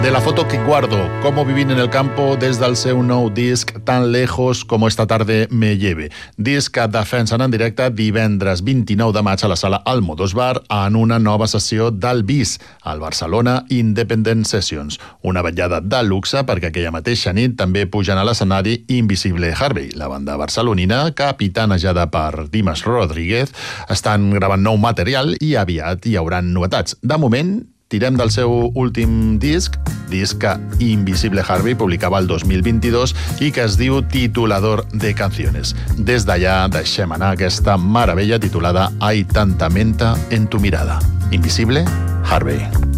De la foto que guardo, Cómo vivir en el campo, des del seu nou disc Tan lejos como esta tarde me lleve. Disc que defensen en directe divendres 29 de maig a la sala Almodóvar en una nova sessió del BIS, al Barcelona Independent Sessions. Una vetllada de luxe perquè aquella mateixa nit també pugen a l'escenari Invisible Harvey, la banda barcelonina capitanejada per Dimas Rodríguez. Estan gravant nou material i aviat hi hauran novetats. De moment, tirem del seu últim disc que Invisible Harvey publicava el 2022 i que es diu Titulador de Canciones. Des d'allà deixem anar aquesta meravella titulada Hay tanta menta en tu mirada. Invisible Harvey.